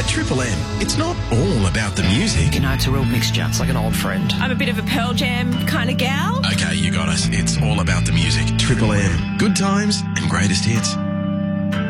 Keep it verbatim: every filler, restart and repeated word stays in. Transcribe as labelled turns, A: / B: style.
A: At Triple M, it's not all about the music.
B: You know, it's a real mixture. It's like an old friend.
C: I'm a bit of a Pearl Jam kind of gal.
A: Okay, you got us. It's all about the music. Triple M. Good times and greatest hits.